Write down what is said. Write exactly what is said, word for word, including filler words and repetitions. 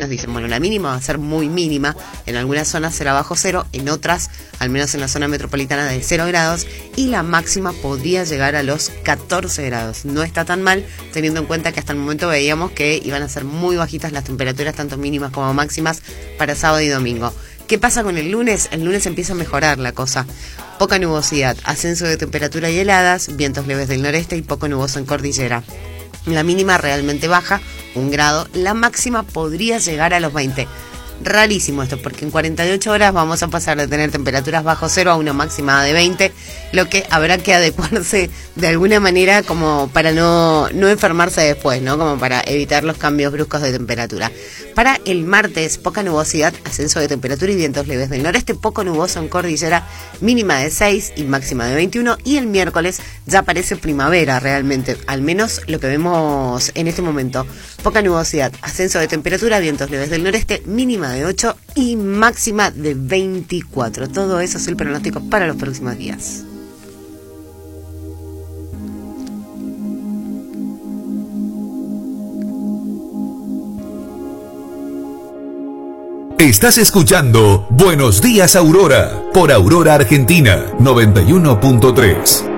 nos dicen, bueno, la mínima va a ser muy mínima, en algunas zonas será bajo cero, en otras, al menos en la zona metropolitana, de cero grados, y la máxima podría llegar a los catorce grados. No está tan mal, teniendo en cuenta que hasta el momento veíamos que iban a ser muy bajitas las temperaturas, tanto mínimas como máximas, para sábado y domingo. ¿Qué pasa con el lunes? El lunes empieza a mejorar la cosa. Poca nubosidad, ascenso de temperatura y heladas, vientos leves del noreste y poco nuboso en cordillera. La mínima realmente baja, un grado. La máxima podría llegar a los veinte. Rarísimo esto, porque en cuarenta y ocho horas vamos a pasar de tener temperaturas bajo cero a una máxima de veinte, lo que habrá que adecuarse de alguna manera como para no, no enfermarse después, ¿no? Como para evitar los cambios bruscos de temperatura. Para el martes, poca nubosidad, ascenso de temperatura y vientos leves del noreste, poco nuboso en cordillera, mínima de seis y máxima de veintiuno. Y el miércoles ya parece primavera realmente, al menos lo que vemos en este momento. Poca nubosidad, ascenso de temperatura, vientos leves del noreste, mínima de ocho y máxima de veinticuatro. Todo eso es el pronóstico para los próximos días. Estás escuchando Buenos Días Aurora por Aurora Argentina noventa y uno punto tres.